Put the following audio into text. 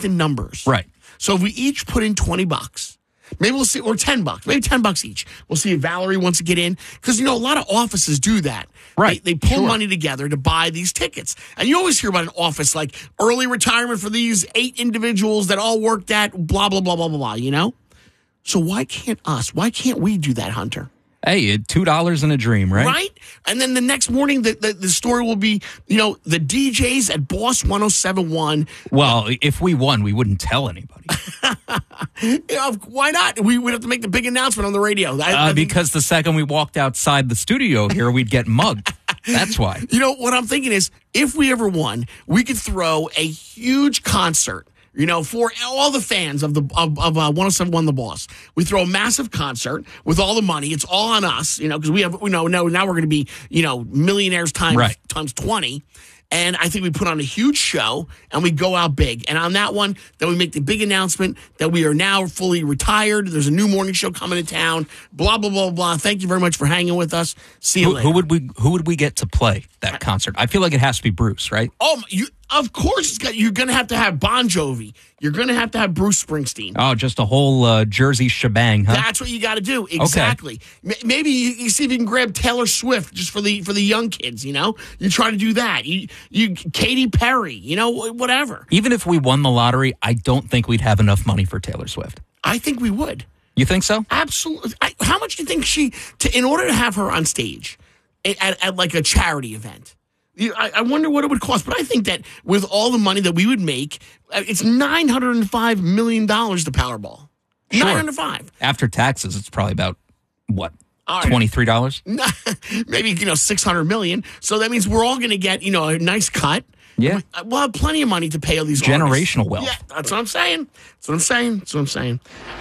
strength in numbers. Right. So if we each put in $20, maybe we'll see, or $10, maybe $10 each. We'll see if Valerie wants to get in. Because, a lot of offices do that. Right. They pull money together to buy these tickets. And you always hear about an office like early retirement for these 8 individuals that all worked at blah, blah, blah, blah, blah, blah, So why can't we do that, Hunter? Hey, $2 in a dream, right? Right? And then the next morning, the story will be, the DJs at Boss 1071. Well, if we won, we wouldn't tell anybody. Why not? We would have to make the big announcement on the radio. Because the second we walked outside the studio here, we'd get mugged. That's why. What I'm thinking is, if we ever won, we could throw a huge concert. For all the fans of 1071 The Boss, we throw a massive concert with all the money. It's all on us, because now we're going to be, millionaires times 20. And I think we put on a huge show and we go out big. And on that one, then we make the big announcement that we are now fully retired. There's a new morning show coming to town. Blah, blah, blah, blah. Thank you very much for hanging with us. See you later. Who would we get to play that concert? I feel like it has to be Bruce, right? Oh, of course, you're going to have Bon Jovi. You're going to have Bruce Springsteen. Oh, just a whole Jersey shebang, huh? That's what you got to do. Exactly. Okay. Maybe you see if you can grab Taylor Swift just for the young kids. You try to do that. You Katy Perry. Whatever. Even if we won the lottery, I don't think we'd have enough money for Taylor Swift. I think we would. You think so? Absolutely. How much do you think in order to have her on stage at like a charity event? I wonder what it would cost, but I think that with all the money that we would make, it's $905 million to Powerball. Sure. $905. After taxes, it's probably about, what, $23? Maybe, $600 million. So that means we're all going to get, a nice cut. Yeah. We'll have plenty of money to pay all these generational wealth. Yeah, that's what I'm saying.